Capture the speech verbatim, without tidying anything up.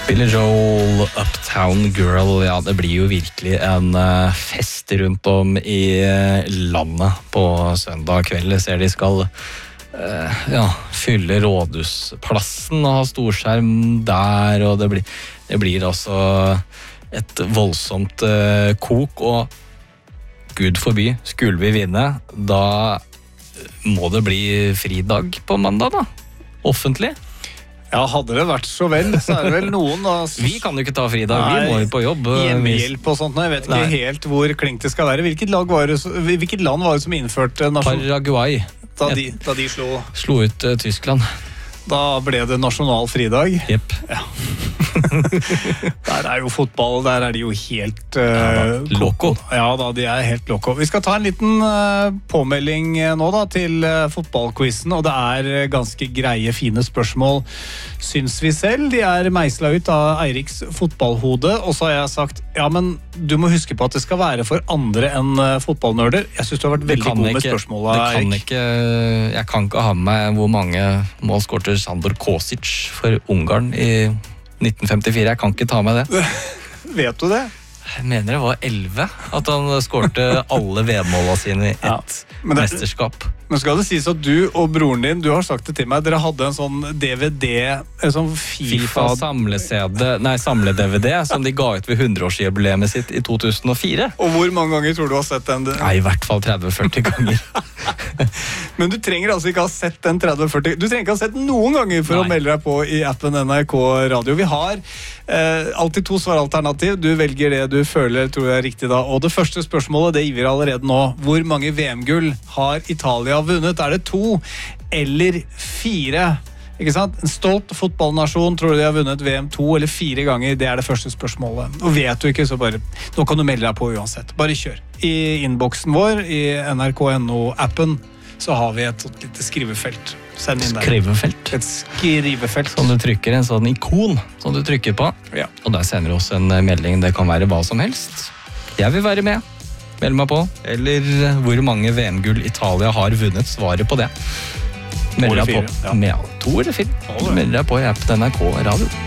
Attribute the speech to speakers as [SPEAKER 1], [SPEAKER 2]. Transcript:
[SPEAKER 1] Billy Joel, Uptown Girl, ja, det blir jo virkelig en uh, fest rundt om i uh, landet på søndag kveld. Jeg ser de skal uh, ja, fylle Rådhusplassen og ha storskjerm der, og det blir, det blir altså et voldsomt uh, kok, og Gud forby, skulle vi vinne, da må det bli fridag på mandag da, offentlig.
[SPEAKER 2] Ja, hadde det vært så vel, så er det vel noen da...
[SPEAKER 1] Vi kan jo ikke ta fridag, Nei, vi må jo på jobb.
[SPEAKER 2] Hjemmehjelp og sånt, jeg vet ikke Nei. helt hvor klink det skal være. Hvilket, lag var det, hvilket land var det som innførte nasjon...
[SPEAKER 1] Paraguay.
[SPEAKER 2] Da de, da de slo...
[SPEAKER 1] Slo ut uh, Tyskland.
[SPEAKER 2] Da ble det nasjonal fridag.
[SPEAKER 1] Jepp.
[SPEAKER 2] Ja. Der er jo fotball, der er de jo helt uh,
[SPEAKER 1] ja, loco.
[SPEAKER 2] Ja da, de er helt loco. Vi skal ta en liten uh, påmelding nå da til uh, fotballquizen, og det er uh, ganske greie, fine spørsmål, syns vi selv. De er meislet ut av Eiriks fotballhode, og så har jeg sagt, ja, men du må huske på at det skal være for andre enn uh, fotballnørder. Jeg synes du har vært veldig god med spørsmålet,
[SPEAKER 1] det kan
[SPEAKER 2] Eirik.
[SPEAKER 1] Ikke, jeg kan ikke ha med hvor mange målskårter Sandor Kosic for Ungarn i nitten femtifire, jeg kan ikke ta med det.
[SPEAKER 2] Vet du det?
[SPEAKER 1] Jeg mener det var elleve, at han skårte alle V M-målene sine i et ja, det, mesterskap.
[SPEAKER 2] Men skal det sies at du og broren din, du har sagt det til meg, dere hadde en sånn D V D, en sånn FIFA...
[SPEAKER 1] FIFA samle-C D, nei, samle-D V D, som de ga ut ved hundreårsjubileet sitt i to tusen og fire.
[SPEAKER 2] Og hvor mange ganger tror du har sett den?
[SPEAKER 1] Nei, i hvert fall tretti til førti ganger.
[SPEAKER 2] Men du trenger altså ikke ha sett den tretti til førti, du trenger ikke ha sett noen ganger for Nei. å melde deg på i appen N R K Radio. Vi har eh, alltid to svaralternativ, du velger det du føler tror jeg er riktig da. Og det første spørsmålet, det gir vi allerede nå. Hvor mange V M-gull har Italia vunnet? Er det to eller fire? Ikke sant? En stolt fotballnasjon, tror du de har vunnet V M to eller fire ganger? Det er det første spørsmålet. Og vet du ikke, så bare, nå kan du melde deg på uansett. Bare kjør. I innboksen vår, i N R K N O-appen, så har vi et lite skrivefelt. Send inn der.
[SPEAKER 1] Skrivefelt?
[SPEAKER 2] Et skrivefelt.
[SPEAKER 1] Som du trykker, en sånn ikon som du trykker på.
[SPEAKER 2] Ja.
[SPEAKER 1] Og der sender du oss en melding, det kan være hva som helst. Jeg vil være med. Meld meg på. Eller hvor mange V M-gull Italia har vunnet, svaret på det. Meld deg på.
[SPEAKER 2] Ja.
[SPEAKER 1] Med to eller fire. Meld deg på i appen N R K Radio.